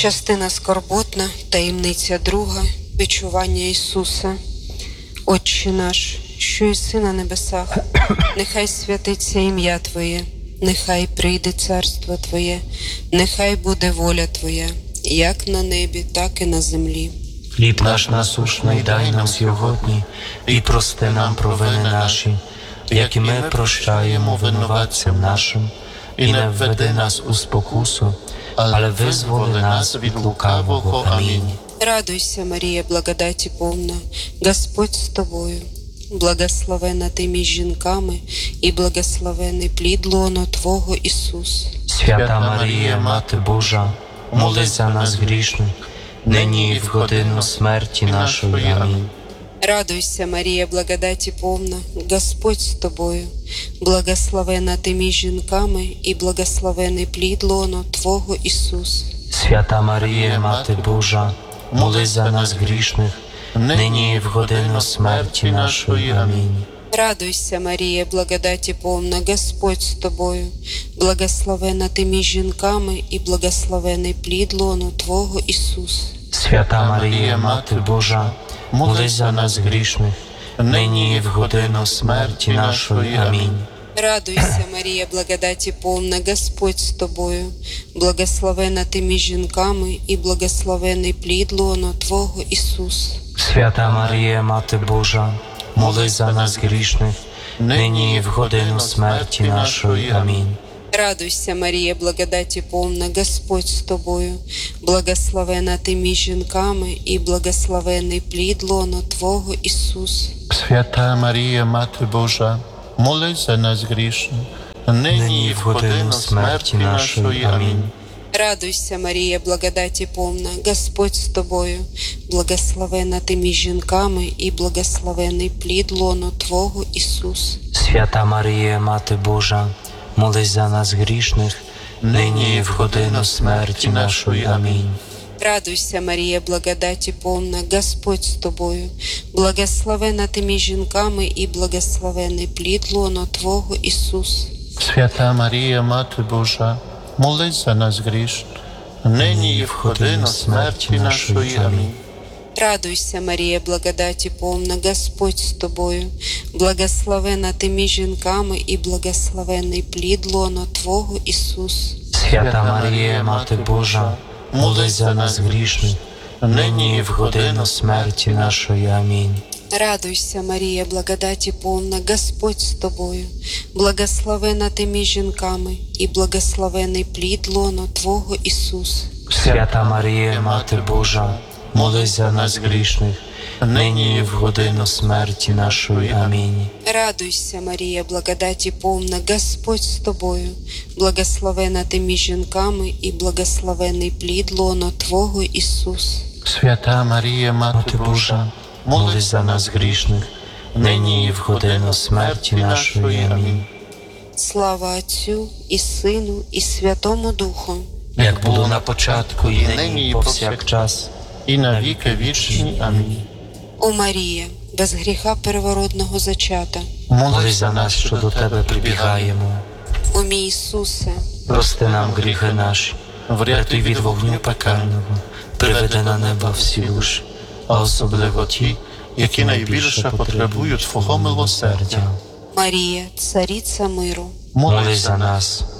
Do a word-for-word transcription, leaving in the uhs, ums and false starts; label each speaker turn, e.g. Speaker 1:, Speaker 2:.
Speaker 1: Частина скорботна, таємниця друга, бичування Ісуса. Отче наш, що єси на небесах, нехай святиться ім'я Твоє, нехай прийде царство Твоє, нехай буде воля Твоя, як на небі, так і на землі.
Speaker 2: Хліб наш насущний дай нам сьогодні, і прости нам провини наші, як і ми прощаємо винуватцям нашим, і не введи нас у спокусу, але визволи нас від лукавого. Амінь.
Speaker 1: Радуйся, Марія, благодаті повна, Господь з тобою, благословена ти між жінками, і благословений плід лона Твого, Ісус.
Speaker 2: Свята Марія, Мати Божа, молись за нас грішних, нині і в годину смерті нашої. Амінь.
Speaker 1: Радуйся, Марія, благодаті повна, Господь з тобою, благословена ти між жінками, і благословений плід лона Твого, Ісус.
Speaker 2: Свята Марія, Мати Божа, молись за нас грішних, нині і в годину смерті нашої. Амінь.
Speaker 1: Радуйся, Марія, благодаті повна, Господь з тобою, благословена ти між жінками, і благословений плід лона Твого, Ісус.
Speaker 2: Свята Марія, Мати Божа, молись за нас грішних, нині і в годину смерті нашої. Амінь.
Speaker 1: Радуйся, Марія, благодаті повна, Господь з тобою, благословена ти між жінками, і благословений плід лона Твого, Ісус.
Speaker 2: Свята Марія, Мати Божа, молись за нас грішних, нині і в годину смерті нашої. Амінь.
Speaker 1: Радуйся, Марія, благодаті повна, Господь з тобою, благословена ти між жінками, і благословений плід лона Твого, Ісус.
Speaker 3: Свята Марія, Мати Божа, молись за нас грішних, нині і в годину смерті нашої. Амінь.
Speaker 1: Радуйся, Марія, благодаті повна, Господь з тобою, благословена ти між жінками, і благословений плід лона Твого, Ісус.
Speaker 2: Свята Марія, Мати Божа, молись за нас грішних, нині і в годину смерті нашої. Амінь.
Speaker 1: Радуйся, Марія, благодаті повна, Господь з тобою, благословена ти між жінками, і благословений плід лона Твого, Ісус.
Speaker 3: Свята Марія, Мати Божа, молись за нас грішних, нині і в годину смерті нашої. Амінь.
Speaker 1: Радуйся, Марія, благодаті повна, Господь з тобою, благословена ти між жінками, і благословений плід лона Твого, Ісус.
Speaker 2: Свята Марія, Мати Божа, молись за нас грішних, нині і в годину смерті нашої. Амінь.
Speaker 1: Радуйся, Марія, благодаті повна, Господь з тобою, благословена ти між жінками, і благословений плід лона Твого, Ісус.
Speaker 2: Свята Марія, Мати Божа, молись за нас грішних, нині і в годину смерті нашої. Амінь.
Speaker 1: Радуйся, Марія, благодаті повна, Господь з тобою, благословена ти між жінками, і благословений плід лона Твого, Ісус.
Speaker 3: Свята Марія, Мати Божа,
Speaker 2: молись за нас грішних, нині і в годину смерті нашої. Амінь.
Speaker 1: Слава Отцю і Сину, і Святому Духу.
Speaker 2: Як було на початку, і нині, і повсякчас,
Speaker 3: і на віки вічні. Амінь.
Speaker 1: О Марія, без гріха первородного зачата,
Speaker 2: молись за нас, що до Тебе прибігаємо.
Speaker 1: о мій Ісусе,
Speaker 2: Прости нам гріхи наші, врятуй від вогню пекельного, приведи на небо всі душі, а особливо ті, які найбільше потребують Твого милосердя.
Speaker 1: Марія, цариця миру,
Speaker 2: Молись за нас.